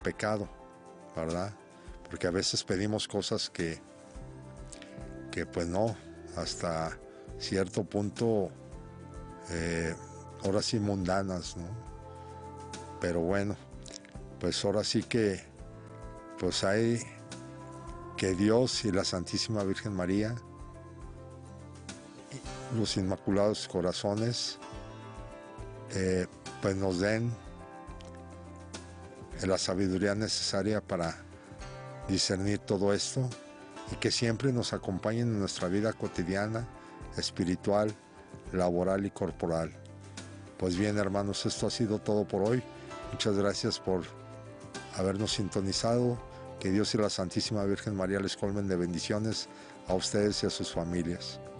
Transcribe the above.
pecado, ¿verdad? Porque a veces pedimos cosas que pues no, hasta cierto punto, ahora sí mundanas, ¿no? Pero bueno, pues ahora sí que, pues hay que Dios y la Santísima Virgen María, los Inmaculados Corazones, pues nos den la sabiduría necesaria para discernir todo esto y que siempre nos acompañen en nuestra vida cotidiana, espiritual, laboral y corporal. Pues bien, hermanos, esto ha sido todo por hoy. Muchas gracias por habernos sintonizado. Que Dios y la Santísima Virgen María les colmen de bendiciones a ustedes y a sus familias.